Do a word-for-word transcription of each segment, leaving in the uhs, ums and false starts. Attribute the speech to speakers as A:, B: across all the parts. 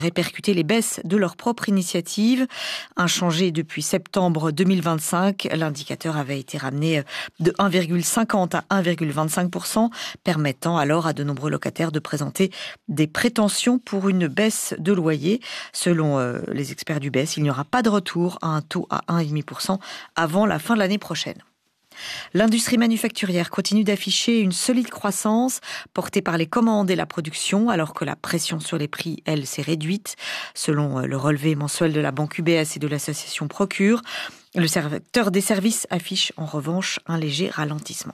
A: répercuter les baisses de leur propre initiative. Inchangé depuis septembre deux mille vingt-cinq, l'indicateur avait été ramené de un virgule cinquante à un virgule vingt-cinq pour cent, permettant alors à de nombreux locataires de présenter des prétentions pour une baisse de loyer. Selon euh, les experts du B E S, il n'y aura pas de retour à un taux à un virgule cinq pour cent avant la fin de l'année prochaine. L'industrie manufacturière continue d'afficher une solide croissance portée par les commandes et la production, alors que la pression sur les prix, elle, s'est réduite. Selon le relevé mensuel de la banque U B S et de l'association Procure, le secteur des services affiche en revanche un léger ralentissement.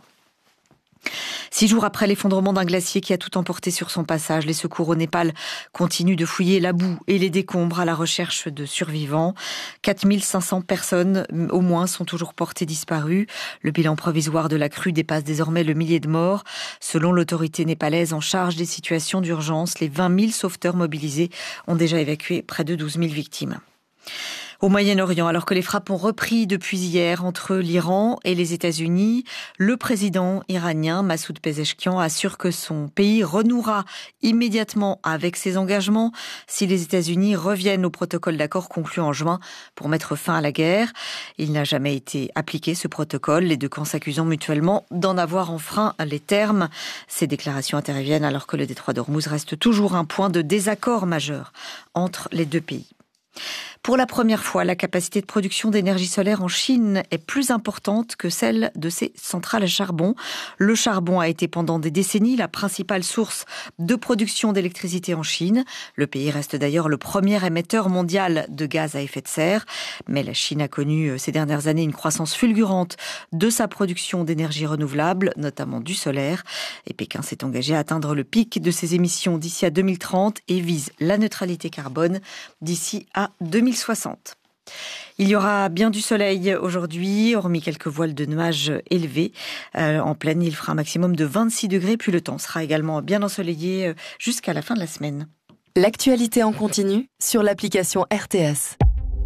A: Six jours après l'effondrement d'un glacier qui a tout emporté sur son passage, les secours au Népal continuent de fouiller la boue et les décombres à la recherche de survivants. quatre mille cinq cents personnes au moins sont toujours portées disparues. Le bilan provisoire de la crue dépasse désormais le millier de morts. Selon l'autorité népalaise en charge des situations d'urgence, les vingt mille sauveteurs mobilisés ont déjà évacué près de douze mille victimes. Au Moyen-Orient, alors que les frappes ont repris depuis hier entre l'Iran et les États-Unis, le président iranien Massoud Pezeshkian assure que son pays renouera immédiatement avec ses engagements si les États-Unis reviennent au protocole d'accord conclu en juin pour mettre fin à la guerre. Il n'a jamais été appliqué, ce protocole, les deux camps s'accusant mutuellement d'en avoir enfreint les termes. Ces déclarations interviennent alors que le détroit d'Ormuz reste toujours un point de désaccord majeur entre les deux pays. Pour la première fois, la capacité de production d'énergie solaire en Chine est plus importante que celle de ses centrales à charbon. Le charbon a été pendant des décennies la principale source de production d'électricité en Chine. Le pays reste d'ailleurs le premier émetteur mondial de gaz à effet de serre. Mais la Chine a connu ces dernières années une croissance fulgurante de sa production d'énergie renouvelable, notamment du solaire. Et Pékin s'est engagé à atteindre le pic de ses émissions d'ici à deux mille trente et vise la neutralité carbone d'ici à deux mille soixante. Il y aura bien du soleil aujourd'hui, hormis quelques voiles de nuages élevés. Euh, en pleine, il fera un maximum de vingt-six degrés, puis le temps sera également bien ensoleillé jusqu'à la fin de la semaine.
B: L'actualité en continu sur l'application R T S.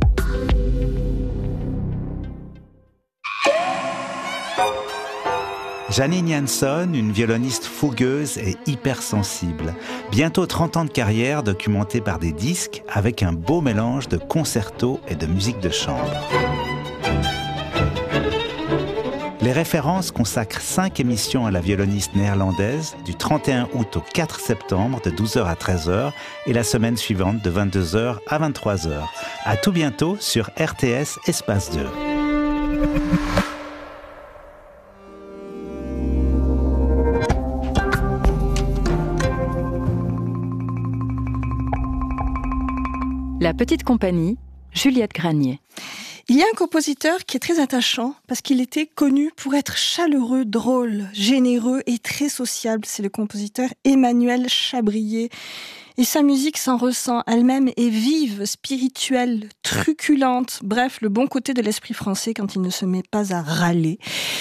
C: Janine Jansson, une violoniste fougueuse et hypersensible. Bientôt trente ans de carrière documentée par des disques avec un beau mélange de concertos et de musique de chambre. Les références consacrent cinq émissions à la violoniste néerlandaise du trente et un août au quatre septembre de douze heures à treize heures et la semaine suivante de vingt-deux heures à vingt-trois heures. À tout bientôt sur R T S Espace deux.
B: La petite compagnie, Juliette Granier.
D: Il y a un compositeur qui est très attachant parce qu'il était connu pour être chaleureux, drôle, généreux et très sociable. C'est le compositeur Emmanuel Chabrier. Et sa musique s'en ressent elle-même est vive, spirituelle, truculente. Bref, le bon côté de l'esprit français quand il ne se met pas à râler.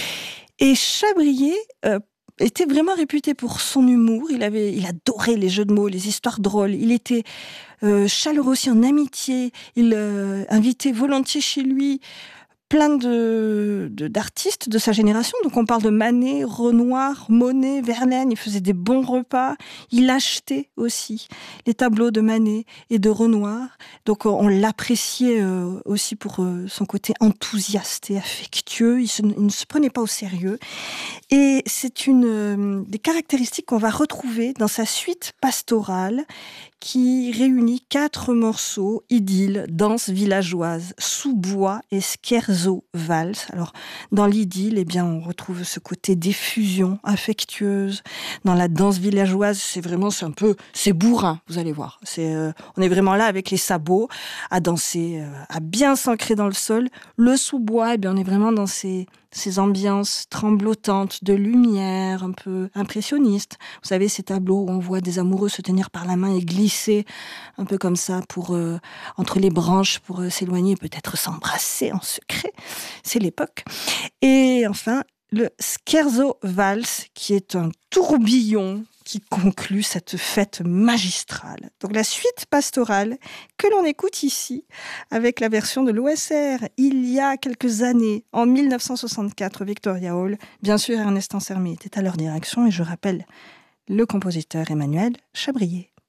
D: Et Chabrier euh, était vraiment réputé pour son humour. Il avait, il adorait les jeux de mots, les histoires drôles. Il était euh, chaleureux aussi en amitié. Il euh, invitait volontiers chez lui plein de, de, d'artistes de sa génération. Donc on parle de Manet, Renoir, Monet, Verlaine. Il faisait des bons repas. Il achetait aussi les tableaux de Manet et de Renoir. Donc on l'appréciait euh, aussi pour euh, son côté enthousiaste et affectueux. Il, se, il ne se prenait pas au sérieux. Et c'est une euh, des caractéristiques qu'on va retrouver dans sa suite pastorale qui réunit quatre morceaux, idylle, danse villageoise, sous-bois et scherzo valse. Alors, dans l'idylle, eh bien, on retrouve ce côté d'effusion affectueuse. Dans la danse villageoise, c'est vraiment, c'est un peu, c'est bourrin, vous allez voir. C'est, euh, on est vraiment là avec les sabots, à danser, euh, à bien s'ancrer dans le sol. Le sous-bois, eh bien, on est vraiment dans ces, ces ambiances tremblotantes de lumière, un peu impressionnistes. Vous savez, ces tableaux où on voit des amoureux se tenir par la main et glisser un peu comme ça pour euh, entre les branches pour euh, s'éloigner, peut-être s'embrasser en secret. C'est l'époque. Et enfin, le scherzo valse, qui est un tourbillon qui conclut cette fête magistrale. Donc la suite pastorale que l'on écoute ici avec la version de l'O S R il y a quelques années, en mille neuf cent soixante-quatre, Victoria Hall. Bien sûr, Ernest Ansermet était à leur direction et je rappelle le compositeur Emmanuel Chabrier.